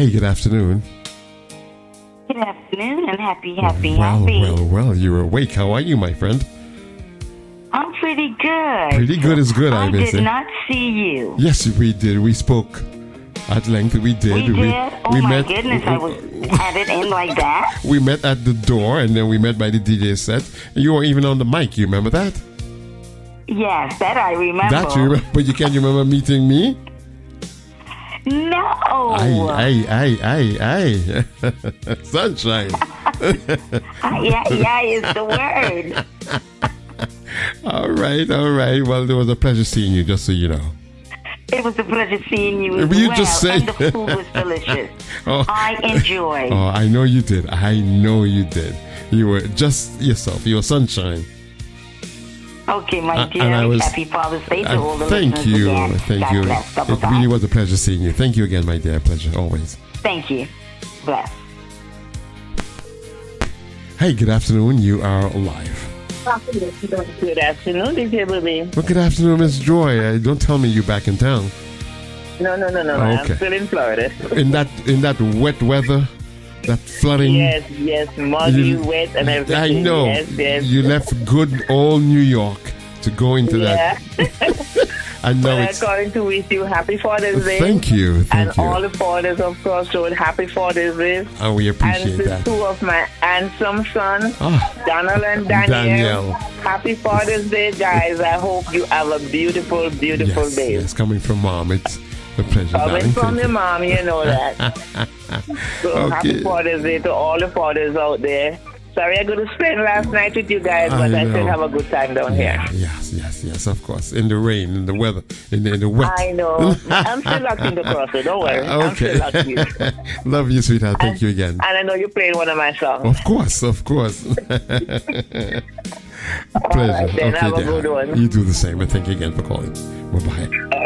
Hey, good afternoon. Good afternoon and happy. Well, you're awake. How are you, my friend? I'm pretty good. Pretty good is good, I may say. I did not see you. Yes, we did. We spoke at length. We did. We did? Oh, my goodness. I had it in like that. We met at the door, and then we met by the DJ set. You were even on the mic. You remember that? Yes, that I remember. That you remember? But you can't remember meeting me? No. Aye. Sunshine. Yeah is the word. All right. Well, it was a pleasure seeing you, just so you know. It was a pleasure seeing you as You well. just said. And the food was delicious. Oh. I enjoyed. Oh, I know you did. You were just yourself. You were sunshine. Okay, my dear. Happy Father's Day to all the listeners again. Thank you. Bless. It really was a pleasure seeing you. Thank you again, my dear. Pleasure, always. Thank you. Bless. Hey, good afternoon. You are live. Good afternoon, DJ Baby. Well, good afternoon, Miss Joy. Don't tell me you're back in town. No. Okay. I'm still in Florida. In that wet weather, that flooding. Yes, muddy, wet, and everything. I know. Yes. You left good old New York to go into that. I know I'm going to wish you happy Father's Day. Thank you. And all the fathers of Crossroad, happy Father's Day. Oh, we appreciate that. And the two of my handsome sons, Donald and Daniel. Happy Father's Day, guys. I hope you have a beautiful day. Yes, coming from Mom. It's a pleasure. Coming from your mom, you know that. So happy Father's Day to all the fathers out there. Sorry I couldn't spend last night with you guys, but I still have a good time down here. Yes, of course. In the rain, in the weather, in the wet. I know. I'm still locked in the Crossroad. Don't worry. Okay. I'm still locked in. Love you, sweetheart. Thank you again. And I know you're playing one of my songs. Of course. Pleasure. Right, then have a good one. You do the same. And thank you again for calling. Bye-bye.